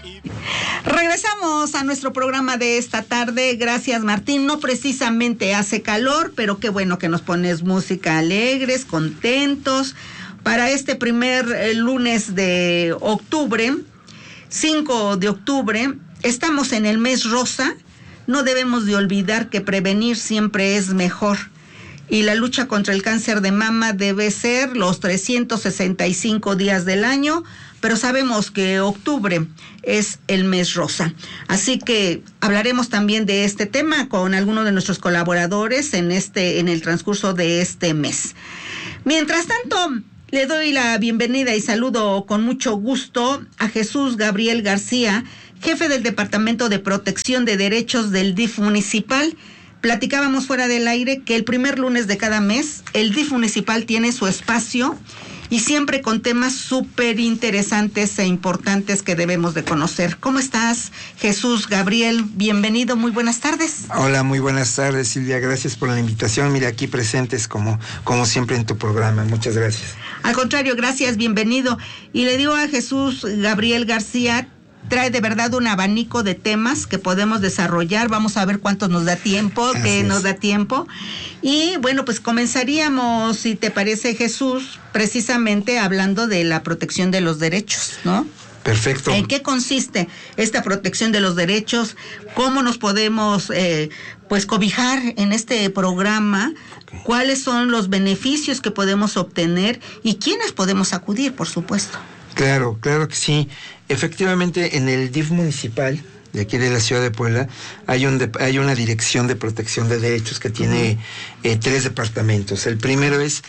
Regresamos a nuestro programa de esta tarde. Gracias, Martín. No precisamente hace calor, pero qué bueno que nos pones música alegres, contentos. Para este primer lunes de octubre, 5 de octubre, estamos en el mes rosa. No debemos de olvidar que prevenir siempre es mejor. Y la lucha contra el cáncer de mama debe ser los 365 días del año, pero sabemos que octubre es el mes rosa. Así que hablaremos también de este tema con algunos de nuestros colaboradores en el transcurso de este mes. Mientras tanto, le doy la bienvenida y saludo con mucho gusto a Jesús Gabriel García, jefe del Departamento de Protección de Derechos del DIF municipal. Platicábamos fuera del aire que el primer lunes de cada mes el DIF municipal tiene su espacio y siempre con temas súper interesantes e importantes que debemos de conocer. ¿Cómo estás, Jesús Gabriel? Bienvenido, muy buenas tardes. Hola, muy buenas tardes, Silvia. Gracias por la invitación. Mira, aquí presentes como siempre en tu programa. Muchas gracias. Al contrario, gracias, bienvenido. Y le digo a Jesús Gabriel García, trae de verdad un abanico de temas que podemos desarrollar. Vamos a ver cuánto nos da tiempo, nos da tiempo. Y bueno, pues comenzaríamos, si te parece, Jesús, precisamente hablando de la protección de los derechos, ¿no? Perfecto. ¿En qué consiste esta protección de los derechos? ¿Cómo nos podemos cobijar en este programa? Okay. ¿Cuáles son los beneficios que podemos obtener y quiénes podemos acudir, por supuesto? Claro que sí. Efectivamente, en el DIF municipal de aquí de la ciudad de Puebla hay una dirección de protección de derechos que tiene 3 departamentos. El primero es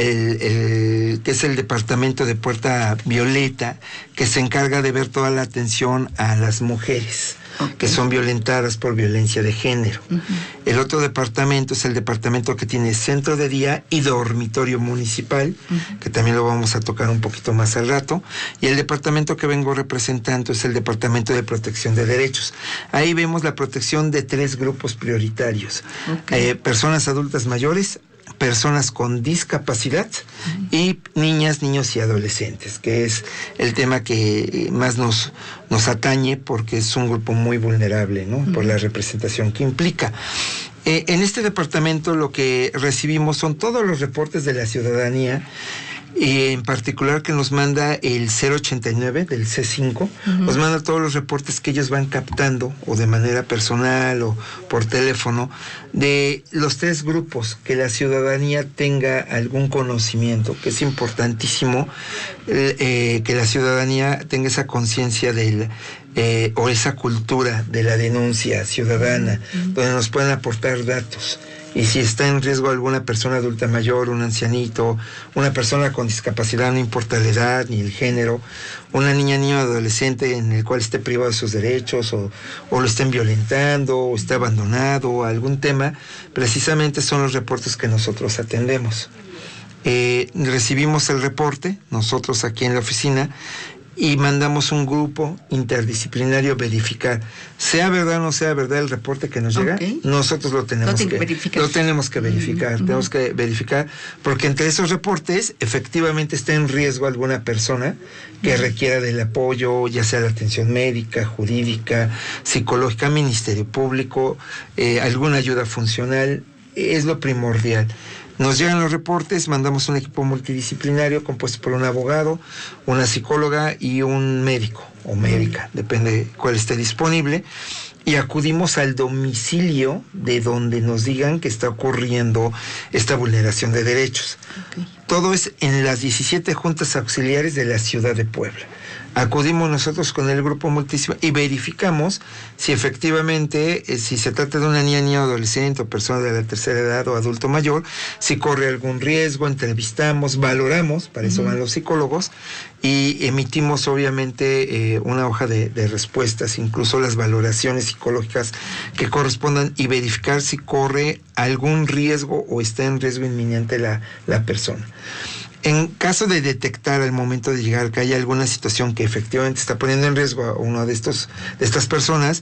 que es el departamento de Puerta Violeta, que se encarga de ver toda la atención a las mujeres que son violentadas por violencia de género. El otro departamento es el departamento que tiene centro de día y dormitorio municipal, que también lo vamos a tocar un poquito más al rato. Y el departamento que vengo representando es el departamento de protección de derechos. Ahí vemos la protección de 3 grupos prioritarios. Personas adultas mayores, personas con discapacidad y niñas, niños y adolescentes, que es el tema que más nos atañe porque es un grupo muy vulnerable, ¿no? Por la representación que implica. En este departamento lo que recibimos son todos los reportes de la ciudadanía, en particular que nos manda el 089 del C5, nos manda todos los reportes que ellos van captando o de manera personal o por teléfono de los 3 grupos, que la ciudadanía tenga algún conocimiento, que es importantísimo que la ciudadanía tenga esa conciencia o esa cultura de la denuncia ciudadana, donde nos puedan aportar datos. Y si está en riesgo alguna persona adulta mayor, un ancianito, una persona con discapacidad, no importa la edad ni el género, una niña, niño, adolescente en el cual esté privado de sus derechos o lo estén violentando o esté abandonado, algún tema, precisamente son los reportes que nosotros atendemos. Recibimos el reporte, nosotros aquí en la oficina, y mandamos un grupo interdisciplinario a verificar, sea verdad o no sea verdad el reporte que nos llega, nosotros lo tenemos que verificar. Tenemos que verificar, porque entre esos reportes efectivamente está en riesgo alguna persona que requiera del apoyo, ya sea la atención médica, jurídica, psicológica, Ministerio Público, alguna ayuda funcional, es lo primordial. Nos llegan los reportes, mandamos un equipo multidisciplinario compuesto por un abogado, una psicóloga y un médico o médica, depende cuál esté disponible, y acudimos al domicilio de donde nos digan que está ocurriendo esta vulneración de derechos. Todo es en las 17 juntas auxiliares de la ciudad de Puebla. Acudimos nosotros con el grupo multidisciplinario y verificamos si efectivamente, si se trata de una niña, niño, adolescente o persona de la tercera edad o adulto mayor, si corre algún riesgo, entrevistamos, valoramos, para eso van los psicólogos, y emitimos obviamente una hoja de respuestas, incluso las valoraciones psicológicas que correspondan, y verificar si corre algún riesgo o está en riesgo inminente la persona. En caso de detectar al momento de llegar que haya alguna situación que efectivamente está poniendo en riesgo a una de estas personas,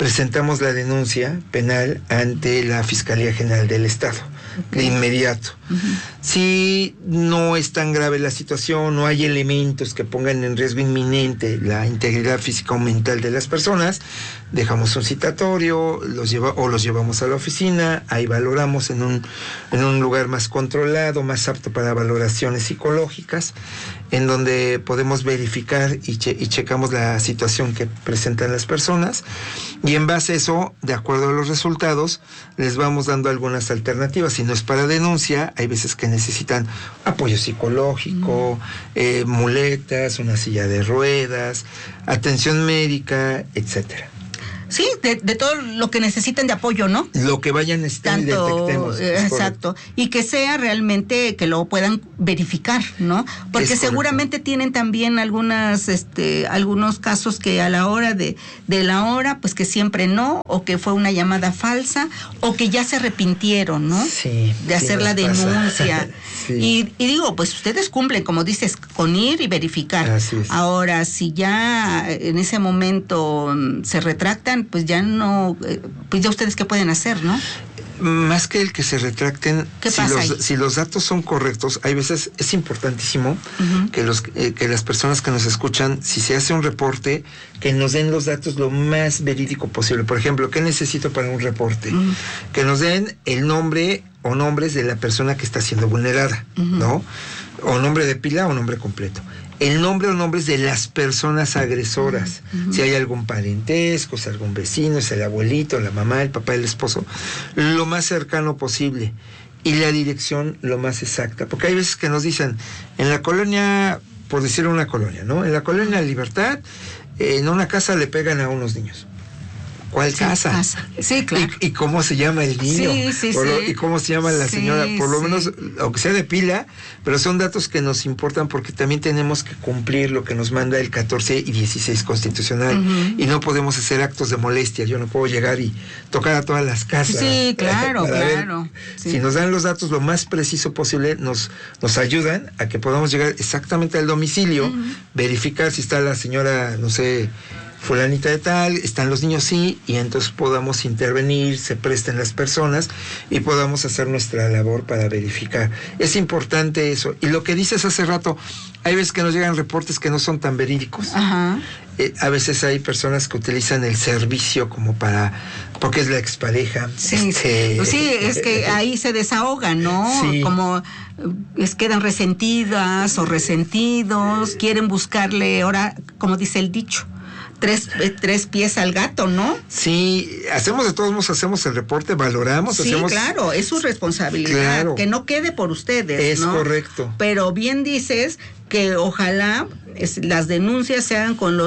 presentamos la denuncia penal ante la Fiscalía General del Estado, de inmediato. Si no es tan grave la situación, no hay elementos que pongan en riesgo inminente la integridad física o mental de las personas, dejamos un citatorio, los llevamos a la oficina, ahí valoramos en un lugar más controlado, más apto para valoraciones psicológicas, en donde podemos verificar y checamos la situación que presentan las personas, y en base a eso, de acuerdo a los resultados, les vamos dando algunas alternativas. Si no es para denuncia, hay veces que necesitan apoyo psicológico, muletas, una silla de ruedas, atención médica, etcétera. Sí, de todo lo que necesiten de apoyo, ¿no? Lo que vayan necesitando y detectemos. Exacto. Y que sea realmente que lo puedan verificar, ¿no? Porque seguramente tienen también algunos casos que a la hora de la hora, pues que siempre no, o que fue una llamada falsa, o que ya se arrepintieron, ¿no? Sí. De hacer la denuncia. Sí. Y digo, pues ustedes cumplen, como dices, con ir y verificar. Así es. Ahora, si ya en ese momento se retractan, pues ya no, pues ya ustedes qué pueden hacer, ¿no? Más que el que se retracten, si los datos son correctos, hay veces es importantísimo que las personas que nos escuchan, si se hace un reporte, que nos den los datos lo más verídico posible. Por ejemplo, ¿qué necesito para un reporte? Que nos den el nombre o nombres de la persona que está siendo vulnerada, ¿no? O nombre de pila o nombre completo. El nombre o nombres de las personas agresoras, si hay algún parentesco, si algún vecino, si el abuelito, la mamá, el papá, el esposo, lo más cercano posible, y la dirección lo más exacta, porque hay veces que nos dicen, en la colonia, por decir una colonia, ¿no? En la colonia Libertad, en una casa le pegan a unos niños. ¿Cuál casa? Sí, claro. ¿Y cómo se llama el niño? ¿Y cómo se llama la señora? Por lo menos, aunque sea de pila, pero son datos que nos importan porque también tenemos que cumplir lo que nos manda el 14 y 16 constitucional. Y no podemos hacer actos de molestia. Yo no puedo llegar y tocar a todas las casas. Sí, claro, claro. Si nos dan los datos lo más preciso posible, nos ayudan a que podamos llegar exactamente al domicilio, verificar si está la señora, no sé, fulanita de tal, están los niños, sí, y entonces podamos intervenir, se presten las personas y podamos hacer nuestra labor para verificar. Es importante eso. Y lo que dices hace rato, hay veces que nos llegan reportes que no son tan verídicos. A veces hay personas que utilizan el servicio como porque es la expareja. Sí, es que ahí se desahogan, ¿no? Sí. Como quedan resentidas o resentidos, quieren buscarle, ahora, como dice el dicho, tres pies al gato, ¿no? Sí, hacemos de todos modos, hacemos el reporte, valoramos, claro, es su responsabilidad, claro, que no quede por ustedes, es ¿no? Correcto. Pero bien dices que ojalá las denuncias se hagan con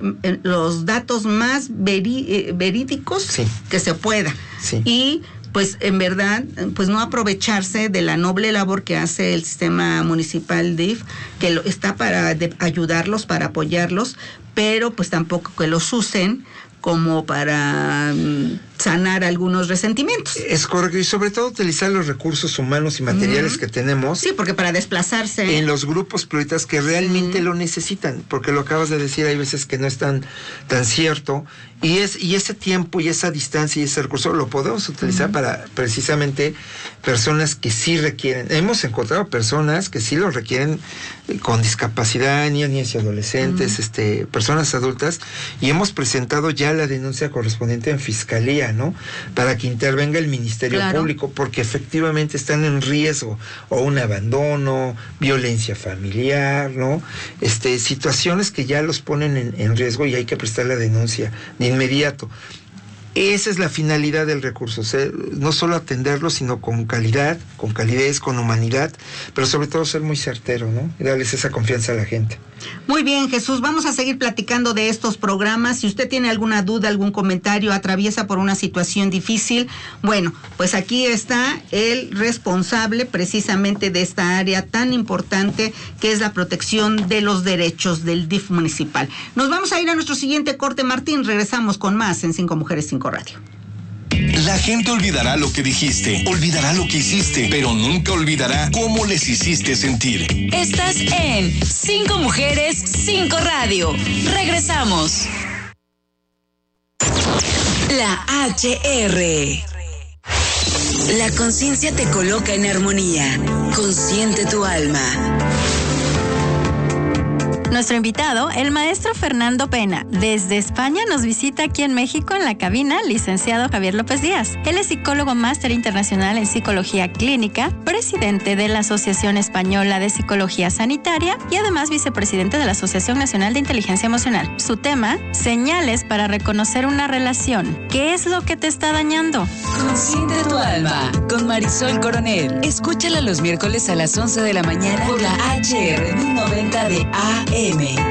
los datos más verídicos que se pueda. Sí. Y pues en verdad, pues no aprovecharse de la noble labor que hace el sistema municipal DIF, que está para ayudarlos, para apoyarlos, pero pues tampoco que los usen como para sanar algunos resentimientos. Es correcto, y sobre todo utilizar los recursos humanos y materiales que tenemos. Sí, porque para desplazarse en los grupos prioritarios que realmente lo necesitan, porque lo acabas de decir, hay veces que no es tan cierto, y ese tiempo y esa distancia y ese recurso lo podemos utilizar para precisamente personas que sí requieren. Hemos encontrado personas que sí lo requieren con discapacidad, niñas y adolescentes, personas adultas, y hemos presentado ya la denuncia correspondiente en fiscalía, ¿no? Para que intervenga el Ministerio Público, porque efectivamente están en riesgo, o un abandono, violencia familiar, ¿no? Situaciones que ya los ponen en riesgo y hay que prestar la denuncia de inmediato. Esa es la finalidad del recurso, no solo atenderlo, sino con calidad, con calidez, con humanidad, pero sobre todo ser muy certero, ¿no? Y darles esa confianza a la gente. Muy bien, Jesús, vamos a seguir platicando de estos programas. Si usted tiene alguna duda, algún comentario, atraviesa por una situación difícil, bueno, pues aquí está el responsable precisamente de esta área tan importante que es la protección de los derechos del DIF municipal. Nos vamos a ir a nuestro siguiente corte, Martín. Regresamos con más en 5 Mujeres 5 Radio. La gente olvidará lo que dijiste, olvidará lo que hiciste, pero nunca olvidará cómo les hiciste sentir. Estás en 5 Mujeres 5 Radio. Regresamos. La HR. La conciencia te coloca en armonía. Consciente tu alma. Nuestro invitado, el maestro Fernando Pena, desde España nos visita aquí en México en la cabina, licenciado Javier López Díaz. Él es psicólogo máster internacional en psicología clínica, presidente de la Asociación Española de Psicología Sanitaria y además vicepresidente de la Asociación Nacional de Inteligencia Emocional. Su tema, señales para reconocer una relación. ¿Qué es lo que te está dañando? Consciente tu alma, con Marisol Coronel. Escúchala los miércoles a las 11 de la mañana por la HR 1090 de AM.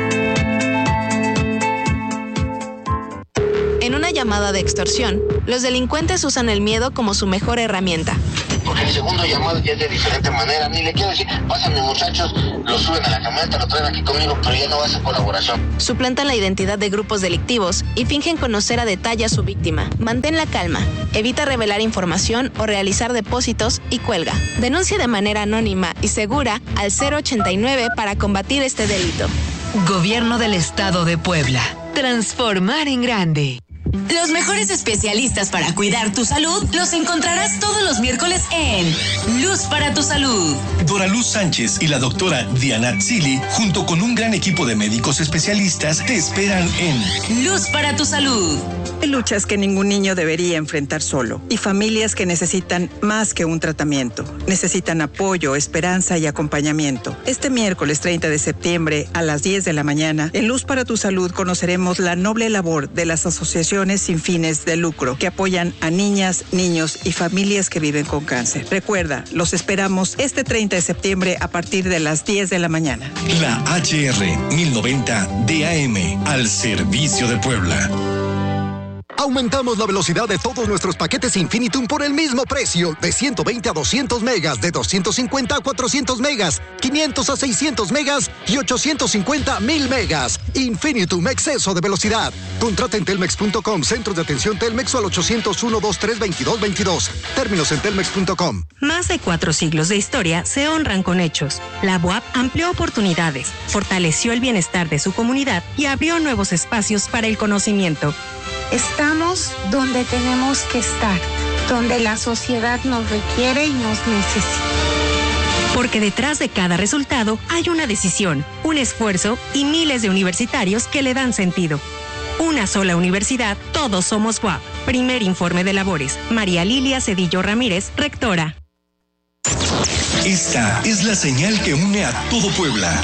En una llamada de extorsión, los delincuentes usan el miedo como su mejor herramienta. Porque el segundo llamado ya es de diferente manera. Ni le quiero decir, pásame muchachos, lo suben a la camioneta, lo traen aquí conmigo, pero ya no va a ser colaboración. Suplantan la identidad de grupos delictivos y fingen conocer a detalle a su víctima. Mantén la calma, evita revelar información o realizar depósitos y cuelga. Denuncia de manera anónima y segura al 089 para combatir este delito. Gobierno del Estado de Puebla. Transformar en grande. Los mejores especialistas para cuidar tu salud los encontrarás todos los miércoles en Luz para tu Salud. Dora Luz Sánchez y la doctora Diana Tzili, junto con un gran equipo de médicos especialistas, te esperan en Luz para tu Salud. Hay luchas que ningún niño debería enfrentar solo y familias que necesitan más que un tratamiento. Necesitan apoyo, esperanza y acompañamiento. Este miércoles 30 de septiembre a las 10 de la mañana, en Luz para tu Salud conoceremos la noble labor de las asociaciones sin fines de lucro que apoyan a niñas, niños y familias que viven con cáncer. Recuerda, los esperamos este 30 de septiembre a partir de las 10 de la mañana. la HR 1090 DAM, al servicio de Puebla. Aumentamos la velocidad de todos nuestros paquetes Infinitum por el mismo precio, de 120 a 200 megas, de 250 a 400 megas, 500 a 600 megas y 850 a 1000 megas. Infinitum, exceso de velocidad. Contrata en telmex.com, centros de atención Telmex o al 801-223-2222. Términos en telmex.com. Más de 4 siglos de historia se honran con hechos. La UAP amplió oportunidades, fortaleció el bienestar de su comunidad y abrió nuevos espacios para el conocimiento. Estamos donde tenemos que estar, donde la sociedad nos requiere y nos necesita. Porque detrás de cada resultado hay una decisión, un esfuerzo y miles de universitarios que le dan sentido. Una sola universidad, todos somos UAP. Primer informe de labores. María Lilia Cedillo Ramírez, rectora. Esta es la señal que une a todo Puebla.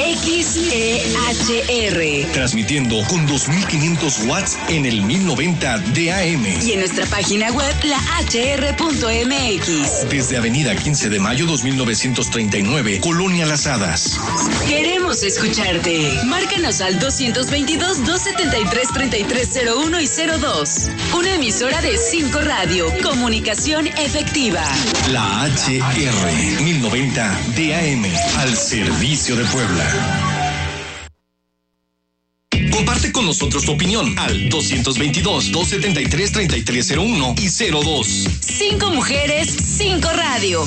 XEHR. Transmitiendo con 2500 watts en el 1090 DAM. Y en nuestra página web, lahr.mx. Desde Avenida 15 de Mayo 2939, Colonia Las Hadas. Queremos escucharte. Márcanos al 222-273-3301 y 02. Una emisora de 5 Radio. Comunicación efectiva. La HR 1090 DAM, al servicio de Puebla. Comparte con nosotros tu opinión al 222-273-3301 y 02. 5 mujeres, 5 radio.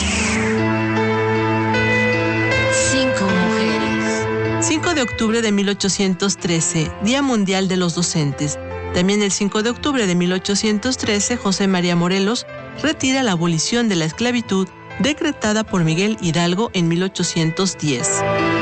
5 mujeres. 5 de octubre de 1813, Día Mundial de los Docentes. También el 5 de octubre de 1813, José María Morelos retira la abolición de la esclavitud decretada por Miguel Hidalgo en 1810.